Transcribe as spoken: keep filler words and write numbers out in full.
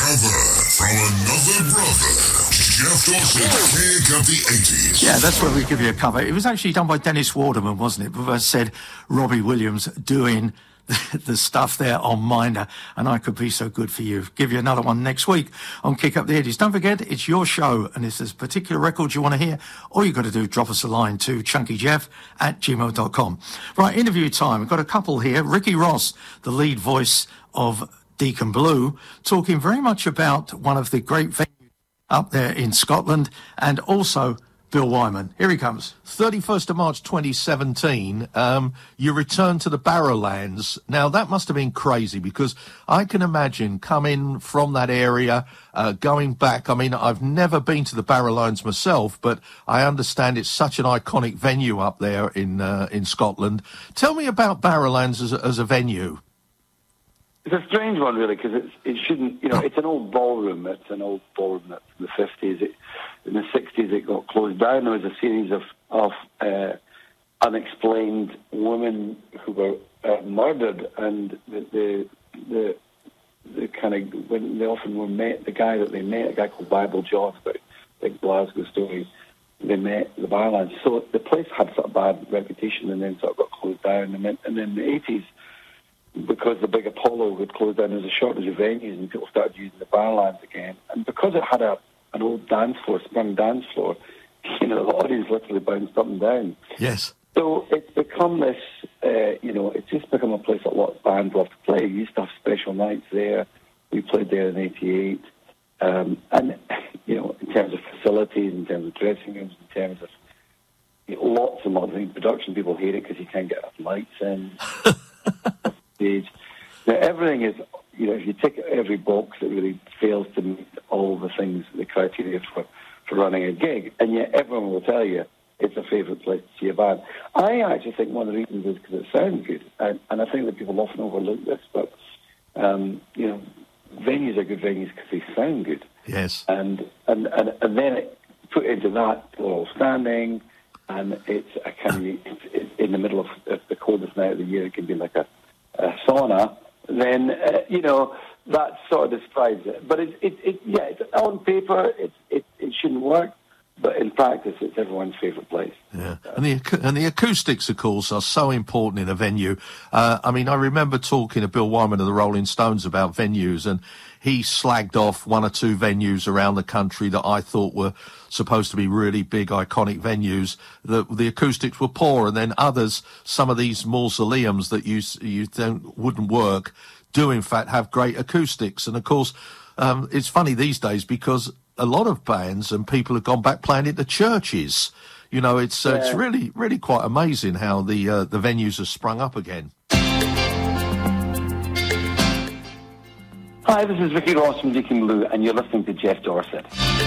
Cover from another brother. Jeff Dawson's Pick Up the eighties. Yeah, that's where we give you a cover. It was actually done by Dennis Waterman, wasn't it? But I said Robbie Williams doing the stuff there on Minder, and I Could Be So Good For You. Give you another one next week on Kick Up the eighties. Don't forget, it's your show, and if there's a particular record you want to hear, all you've got to do is drop us a line to chunkyjeff at gmail dot com. Right, interview time. We've got a couple here. Ricky Ross, the lead voice of Deacon Blue, talking very much about one of the great venues up there in Scotland, and also Bill Wyman. Here he comes. thirty-first of March twenty seventeen, um, you returned to the Barrowlands. Now, that must have been crazy, because I can imagine coming from that area, uh, going back. I mean, I've never been to the Barrowlands myself, but I understand it's such an iconic venue up there in uh, in Scotland. Tell me about Barrowlands as a, as a venue. It's a strange one, really, because it's, it shouldn't, you know, it's an old ballroom. It's an old ballroom that's in the fifties. It, in the sixties, it got closed down. There was a series of, of uh, unexplained women who were uh, murdered, and the, the, the, the kind of, when they often were met, the guy that they met, a guy called Bible John, about big Glasgow story, they met the Barrowlands. So the place had sort of bad reputation, and then sort of got closed down. And then, and then in the eighties, because the big Apollo had closed down, there was a shortage of venues, and people started using the Barrowlands again. And because it had a an old dance floor, sprung dance floor, you know, the audience literally bounced up and down. Yes. So it's become this, uh, you know, it's just become a place that a lot of bands love to play. We used to have special nights there. We played there in eighty-eight. Um, and, you know, in terms of facilities, in terms of dressing rooms, in terms of you know, lots and lots of things. Production people hate it because you can't get enough lights in. Stage. Now, everything is, you know, if you tick every box, it really fails to meet all the things, the criteria for, for running a gig. And yet everyone will tell you it's a favourite place to see a band. I actually think one of the reasons is because it sounds good. And, and I think that people often overlook this, but, um, you know, venues are good venues because they sound good. Yes. And, and, and, and then it, put into that, they're all standing, and it's a kind of, it's, it's in the middle of, of the coldest night of the year, it can be like a a sauna, then, uh, you know, that sort of describes it. But it, it, it yeah, it's, on paper, it, it, it shouldn't work, but in practice, it's everyone's favourite place. Yeah, and the and the acoustics, of course, are so important in a venue. Uh, I mean, I remember talking to Bill Wyman of the Rolling Stones about venues, and he slagged off one or two venues around the country that I thought were supposed to be really big, iconic venues. The, the acoustics were poor, and then others, some of these mausoleums that you you don't wouldn't work, do in fact have great acoustics. And of course, um, it's funny these days because a lot of bands and people have gone back playing at the churches. You know, it's uh, yeah. it's really really quite amazing how the uh, the venues have sprung up again. Hi, this is Ricky Ross from Deacon Blue, and you're listening to Jeff Dorset.